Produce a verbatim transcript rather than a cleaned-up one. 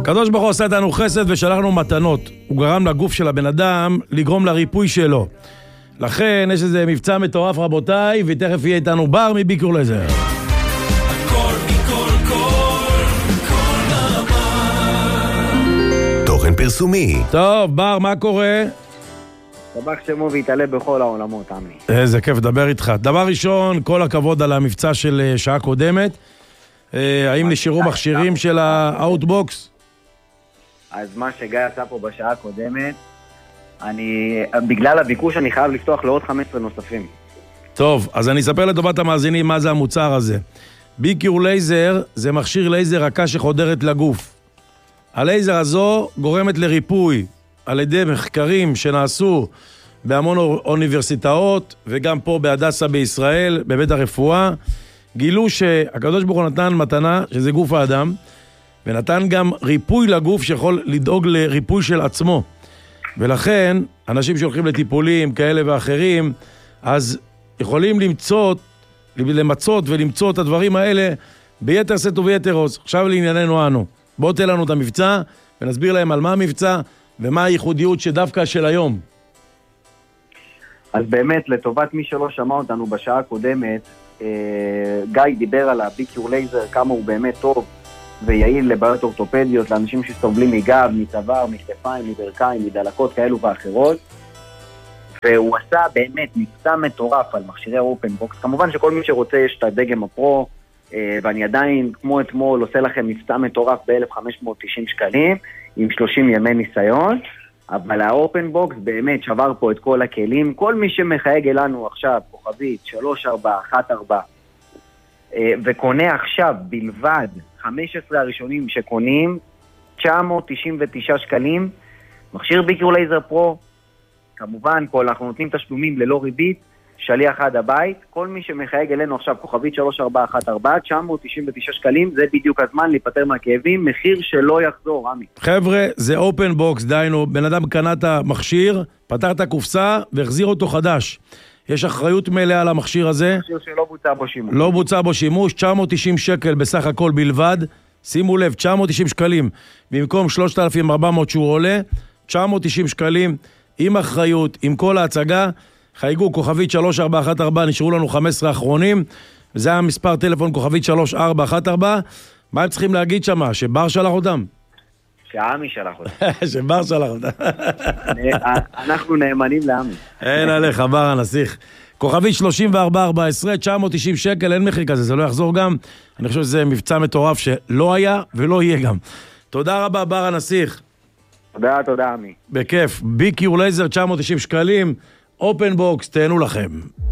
הקדוש ברוך הוא עשה איתנו חסד ושלחנו מתנות. הוא גרם לגוף של הבן אדם לגרום לריפוי שלו. לכן יש איזה מבצע מטורף רבותיי, ותכף יהיה איתנו בר מביקור לייזר. הכל מכל כל, כל נעמה. תוכן פרסומי. טוב, בר, מה קורה? טבח שמו והתעלה בכל העולמות, עמי. איזה כיף לדבר איתך. דבר ראשון, כל הכבוד על המבצע של שעה קודמת. האם נשארו מכשירים של האוטבוקס? אז מה שגיא עשה פה בשעה הקודמת, אני, בגלל הביקוש אני חייב לפתוח לעוד חמש עשרה נוספים. טוב, אז אני אספר לטובת המאזינים מה זה המוצר הזה. ביקור לייזר זה מכשיר לייזר רכה שחודרת לגוף. הלייזר הזו גורמת לריפוי על ידי מחקרים שנעשו בהמון אוניברסיטאות וגם פה בהדסה בישראל, בבית הרפואה. גילו שהקדוש ברוך הוא נתן מתנה, שזה גוף האדם, ונתן גם ריפוי לגוף שיכול לדאוג לריפוי של עצמו. ולכן, אנשים שהולכים לטיפולים כאלה ואחרים, אז יכולים למצוא, למצות ולמצוא את הדברים האלה ביתר שאת וביתר עוז. עכשיו לענייננו אנו. בואו תן לנו את המבצע, ונסביר להם על מה המבצע, ומה הייחודיות שדווקא של היום. אז באמת, לטובת מי שלא שמע אותנו בשעה הקודמת, גיא דיבר על הביקור לייזר, כמה הוא באמת טוב ויעיל לבעיות אורתופדיות, לאנשים שסובלים מגב, מצוואר, מכתפיים, מברכיים, מדלקות כאלו ואחרות. והוא עשה באמת מבצע מטורף על מכשירי אופן בוקס. כמובן שכל מי שרוצה יש את הדגם הפרו, ואני עדיין, כמו אתמול, עושה לכם מבצע מטורף ב-אלף חמש מאות תשעים שקלים, עם שלושים ימי ניסיון. אבל האופן בוקס באמת שבר פה את כל הכלים. כל מי שמחייג אלינו עכשיו, כוכבית, שלוש ארבע אחת ארבע, וקונה עכשיו בלבד, חמש עשרה הראשונים שקונים, תשע מאות תשעים ותשעה שקלים, מכשיר ביקור לייזר פרו, כמובן, כל אנחנו נותנים תשלומים ללא ריבית, שליח עד הבית, כל מי שמחייג אלינו עכשיו, כוכבית שלוש ארבע אחת ארבע, תשע מאות תשעים ותשעה שקלים, זה בדיוק הזמן להיפטר מהכאבים, מחיר שלא יחזור, עמי. חבר'ה, זה אופן בוקס, דיינו, בן אדם קנה את המכשיר, פתר את הקופסה והחזיר אותו חדש. יש אחריות מלאה על המכשיר הזה. מכשיר שלא בוצע בו שימוש. לא בוצע בו שימוש, תשע מאות תשעים שקל בסך הכל בלבד, שימו לב, תשע מאות תשעים שקלים, במקום שלושת אלפים וארבע מאות שהוא עולה, תשע מאות תשעים שקלים, עם אחריות, עם כל ההצגה, חייגו כוכבית שלוש ארבע אחת ארבע, נשארו לנו חמש עשרה האחרונים, וזה המספר טלפון כוכבית שלוש ארבע אחת ארבע, מה הם צריכים להגיד שמה? שבר שלח אותם? שעמי שלח אותם. שבר שלח אותם. אנחנו נאמנים לעמי. אין עליך, בר הנסיך. כוכבית שלושים וארבע ארבע עשרה, תשע מאות תשעים שקל, אין מחיר כזה, זה לא יחזור גם. אני חושב שזה מבצע מטורף שלא היה ולא יהיה גם. תודה רבה, בר הנסיך. תודה, תודה, עמי. בכיף. ביקור לייזר, תשע מאות תשעים שקלים. אופן בוקס, תהנו לכם.